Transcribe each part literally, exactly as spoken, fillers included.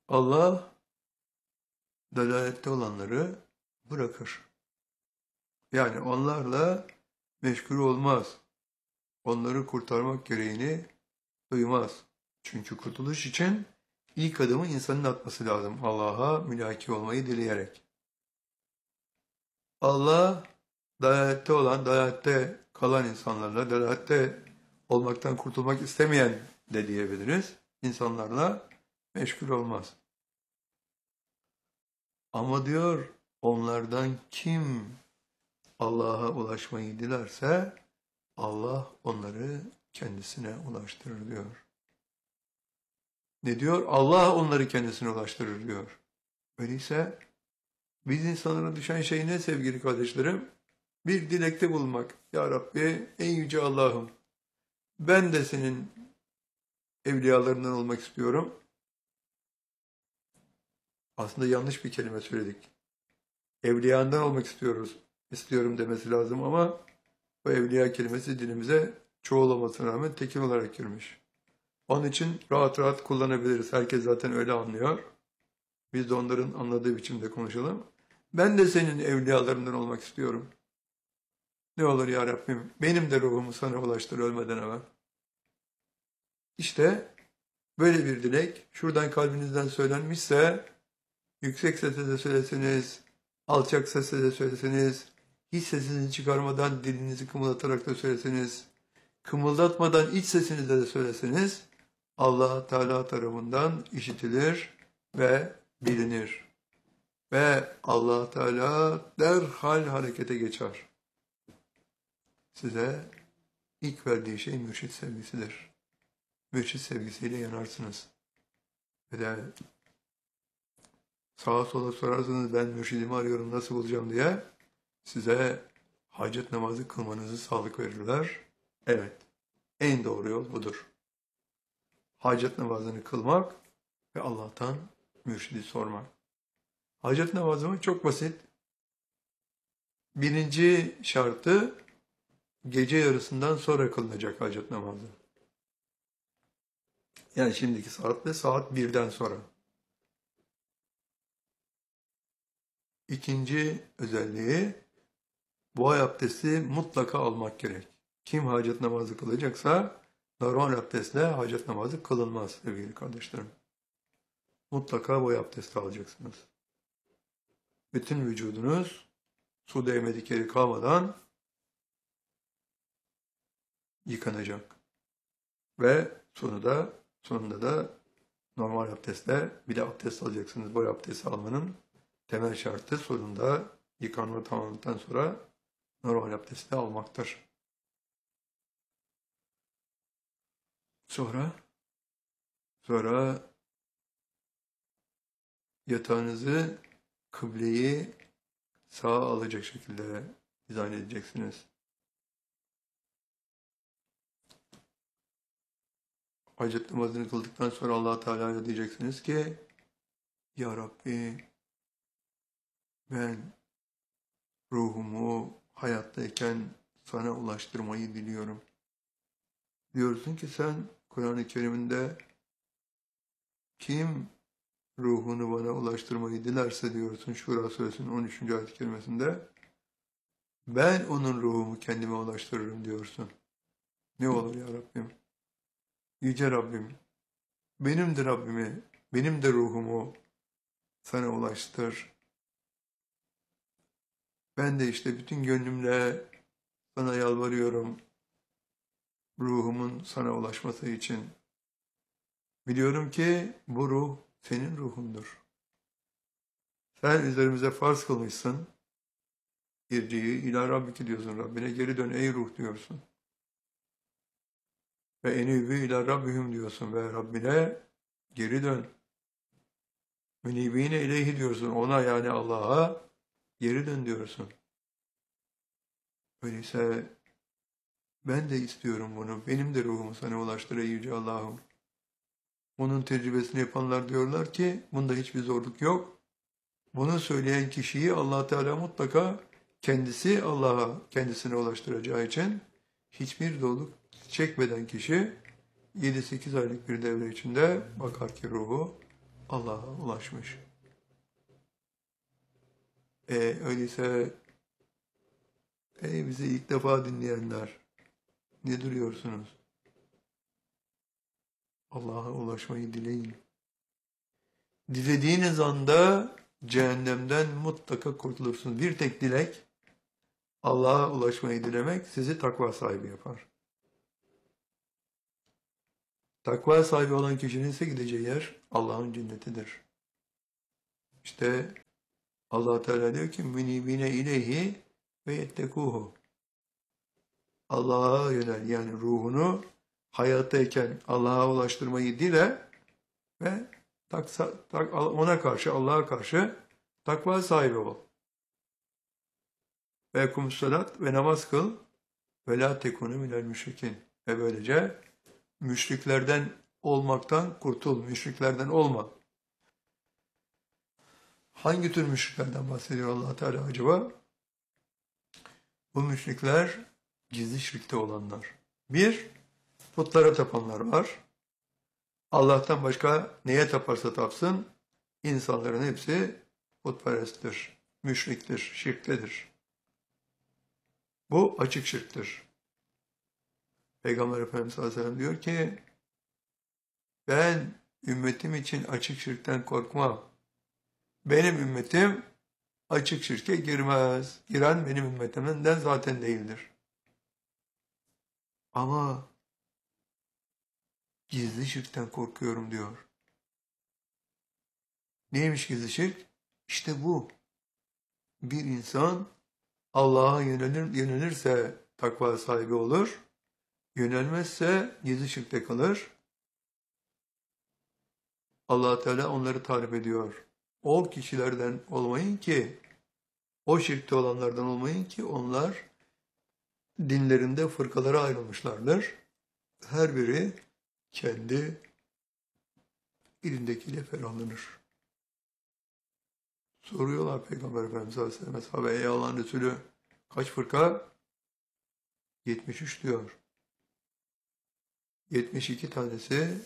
Allah dalalette olanları bırakır. Yani onlarla meşgul olmaz. Onları kurtarmak gereğini duymaz. Çünkü kurtuluş için ilk adımı insanın atması lazım. Allah'a mülaki olmayı dileyerek. Allah dalalette olan, dalalette kalan insanlarla, dalalette olmaktan kurtulmak istemeyen de diyebiliriz. İnsanlarla meşgul olmaz. Ama diyor onlardan kim Allah'a ulaşmayı dilerse Allah onları kendisine ulaştırır diyor. Ne diyor? Allah onları kendisine ulaştırır diyor. Öyleyse biz insanlara düşen şey ne sevgili kardeşlerim? Bir dilekte bulunmak. Ya Rabbi, ey yüce Allah'ım, ben de senin evliyalarından olmak istiyorum. Aslında yanlış bir kelime söyledik. Evliyandan olmak istiyoruz. İstiyorum demesi lazım ama bu evliya kelimesi dilimize çoğulamasına rağmen tekil olarak girmiş. Onun için rahat rahat kullanabiliriz. Herkes zaten öyle anlıyor. Biz de onların anladığı biçimde konuşalım. Ben de senin evliyalarından olmak istiyorum. Ne olur ya Rabbim, benim de ruhumu sana ulaştır ölmeden evvel. İşte böyle bir dilek şuradan kalbinizden söylenmişse yüksek sesle de söyleseniz, alçak sesle de söyleseniz, hiç sesinizi çıkarmadan dilinizi kımıldatarak da söyleseniz, kımıldatmadan iç sesinizle de söyleseniz Allah Teala tarafından işitilir ve bilinir. Ve Allah Teala derhal harekete geçer. Size ilk verdiği şey mürşit sevgisidir. Mürşit sevgisiyle yanarsınız. Ve de sağa sola sorarsanız ben mürşidimi arıyorum nasıl bulacağım diye size hacet namazı kılmanızı sağlık verirler. Evet, en doğru yol budur. Hacet namazını kılmak ve Allah'tan mürşidi sormak. Hacet namazı çok basit. Birinci şartı gece yarısından sonra kılınacak hacet namazı. Yani şimdiki saatle saat birden sonra. İkinci özelliği bu ay abdesti mutlaka almak gerek. Kim hacet namazı kılacaksa normal abdestle hacet namazı kılınmaz sevgili kardeşlerim. Mutlaka bu abdesti alacaksınız. Bütün vücudunuz su değmedik yeri kalmadan yıkanacak. Ve sonunda, sonunda da normal abdestle bir de abdest alacaksınız. Bu abdesti almanın temel şartı sonunda yıkanma tamamladıktan sonra normal abdesti almaktır. Sonra sonra yatağınızı kıbleyi sağa alacak şekilde dizayn edeceksiniz. Hacet namazını kıldıktan sonra Allah Teala'ya diyeceksiniz ki Ya Rabbi ben ruhumu hayattayken sana ulaştırmayı diliyorum. Diyorsun ki sen Kur'an-ı Kerim'inde kim ruhunu bana ulaştırmayı dilerse diyorsun Şura Suresinin on üçüncü ayet-i kerimesinde ben onun ruhumu kendime ulaştırırım diyorsun. Ne olur ya Rabbim? Yüce Rabbim, benim de Rabbimi, benim de ruhumu sana ulaştır. Ben de işte bütün gönlümle sana yalvarıyorum. Ruhumun sana ulaşması için. Biliyorum ki bu ruh senin ruhundur. Sen üzerimize farz kılmışsın. İrciyi ila Rabbiki diyorsun. Rabbine geri dön ey ruh diyorsun. Ve enibü ila Rabbihim diyorsun. Ve Rabbine geri dön. Münibine ileyhi diyorsun. Ona yani Allah'a geri dön diyorsun. Öyleyse ben de istiyorum bunu. Benim de ruhumu sana ulaştır ey yüce Allah'ım. Onun tecrübesini yapanlar diyorlar ki bunda hiçbir zorluk yok. Bunu söyleyen kişiyi Allah Teala mutlaka kendisi Allah'a kendisine ulaştıracağı için hiçbir zorluk çekmeden kişi yedi sekiz aylık bir devre içinde bakar ki ruhu Allah'a ulaşmış. E, öyleyse ey bizi ilk defa dinleyenler, ne duruyorsunuz? Allah'a ulaşmayı dileyin. Dilediğiniz anda cehennemden mutlaka kurtulursunuz. Bir tek dilek, Allah'a ulaşmayı dilemek sizi takva sahibi yapar. Takva sahibi olan kişinin ise gideceği yer Allah'ın cennetidir. İşte Allah Teala diyor ki münibine ileyhi ve yettekuhu. Allah'a yönel, yani ruhunu hayattayken Allah'a ulaştırmayı dile ve taksa, tak, ona karşı, Allah'a karşı takva sahibi ol. Ve kumussalat ve namaz kıl ve la tekunu minel müşrikin. Ve böylece müşriklerden olmaktan kurtul, müşriklerden olma. Hangi tür müşriklerden bahsediyor Allah Teala acaba? Bu müşrikler gizli şirkte olanlar. Bir, putlara tapanlar var. Allah'tan başka neye taparsa tapsın, insanların hepsi putperesttir, müşriktir, şirktedir. Bu açık şirktir. Peygamber Efendimiz sallallahu aleyhi ve sellem diyor ki, ben ümmetim için açık şirkten korkmam. Benim ümmetim açık şirke girmez. Giren benim ümmetimden zaten değildir. Ama gizli şirkten korkuyorum diyor. Neymiş gizli şirk? İşte bu. Bir insan Allah'a yönelir, yönelirse takva sahibi olur. Yönelmezse gizli şirkte kalır. Allah Teala onları tarif ediyor. O kişilerden olmayın ki, o şirkte olanlardan olmayın ki onlar dinlerinde fırkalara ayrılmışlardır. Her biri kendi elindekiyle ferahlanır. Soruyorlar Peygamber Efendimiz Aleyhisselam, sahabe, ey Allah'ın Resulü kaç fırka? yetmiş üç diyor. yetmiş iki tanesi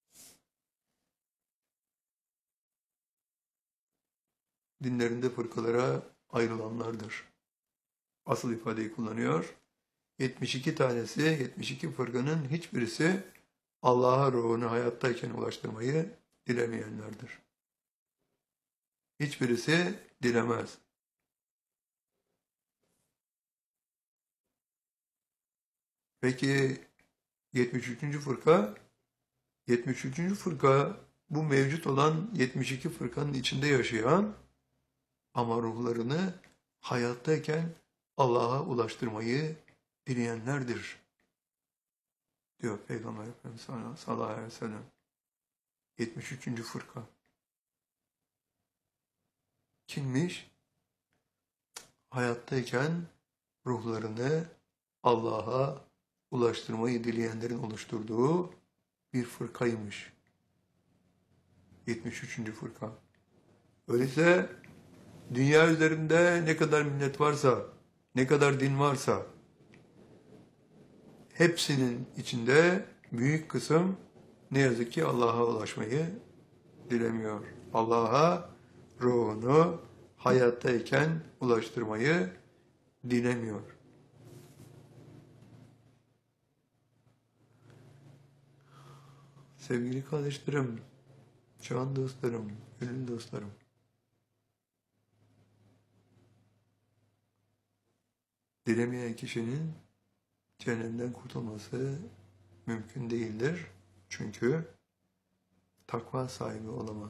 dinlerinde fırkalara ayrılanlardır. Asıl ifadeyi kullanıyor. yetmiş iki tanesi, yetmiş iki fırkanın hiçbirisi Allah'a ruhunu hayattayken ulaştırmayı dilemeyenlerdir. Hiçbirisi dilemez. Peki yetmiş üçüncü fırka? yetmiş üçüncü fırka bu mevcut olan yetmiş iki fırkanın içinde yaşayan ama ruhlarını hayattayken Allah'a ulaştırmayı dileyenlerdir, diyor Peygamber Efendimiz sallallahu aleyhi ve sellem. yetmiş üçüncü fırka. Kimmiş? Hayattayken ruhlarını Allah'a ulaştırmayı dileyenlerin oluşturduğu bir fırkaymış. yetmiş üçüncü fırka. Öyleyse dünya üzerinde ne kadar millet varsa, ne kadar din varsa, hepsinin içinde büyük kısım ne yazık ki Allah'a ulaşmayı dilemiyor. Allah'a ruhunu hayattayken ulaştırmayı dilemiyor. Sevgili kardeşlerim, can dostlarım, gönül dostlarım, dilemeyen kişinin cehennemden kurtulması mümkün değildir. Çünkü takva sahibi olamaz.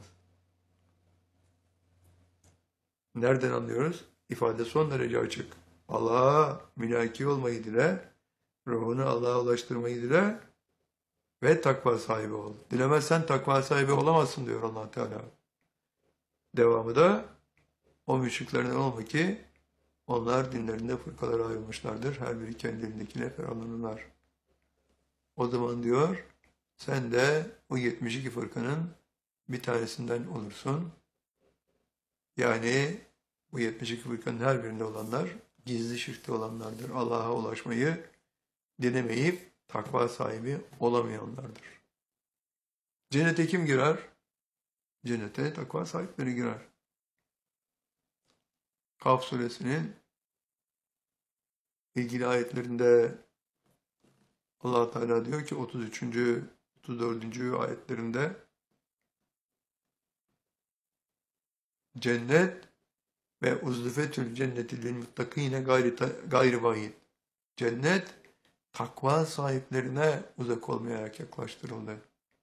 Nereden anlıyoruz? İfade son derece açık. Allah'a mülaki olmayı dile, ruhunu Allah'a ulaştırmayı dile ve takva sahibi ol. Dilemezsen takva sahibi olamazsın diyor Allah Teala. Devamı da o müşriklerden olma ki onlar dinlerinde fırkalara ayrılmışlardır. Her biri kendilerindekine ferahlanırlar. O zaman diyor sen de o yetmiş iki fırkanın bir tanesinden olursun. Yani bu yetmiş iki fırkanın her birinde olanlar gizli şirkte olanlardır. Allah'a ulaşmayı dilemeyip takva sahibi olamayanlardır. Cennete kim girer? cennete takva sahipleri girer. Kaf suresinin ilgili ayetlerinde Allah Teala diyor ki otuz üçüncü otuz dördüncü ayetlerinde cennet ve uzlufetül cenneti lil muttakine gayri, gayri vahid. Cennet takva sahiplerine uzak olmayarak yaklaştırıldı.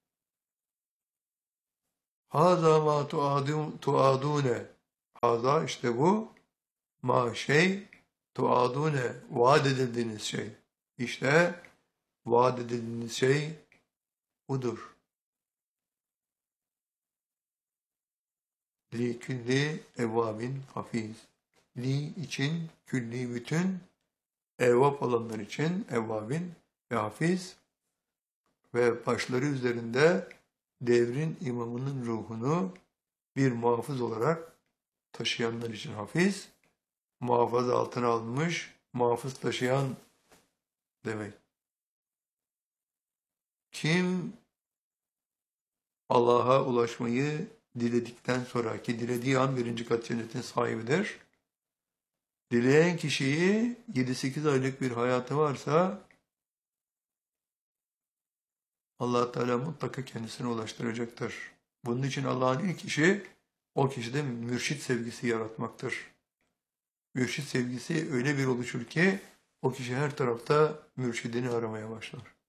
Haza ma tuadune. Haza işte bu ma şey tuadune vaat edildiğiniz şey. İşte vaat edildiğiniz şey budur. Li külli evvabin hafiz. Li için külli bütün evvab olanlar için evvabin ve hafiz ve başları üzerinde devrin imamının ruhunu bir muhafız olarak taşıyanlar için hafiz, muhafaza altına alınmış, muhafız taşıyan demek. Kim Allah'a ulaşmayı diledikten sonra ki dilediği an birinci kat cennetin sahibidir. Dileyen kişiyi yedi sekiz aylık bir hayatı varsa Allah Teala mutlaka kendisine ulaştıracaktır. Bunun için Allah'ın ilk işi o kişide mürşit sevgisi yaratmaktır. Mürşit sevgisi öyle bir oluşur ki o kişi her tarafta mürşidini aramaya başlar.